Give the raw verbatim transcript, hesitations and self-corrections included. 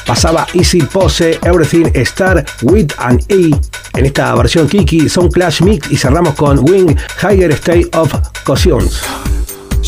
pasaba Easy Pose, Everything Start With an E. En esta versión Kiki, Sound Clash Mix y cerramos con Wing, Higher State of Cautions.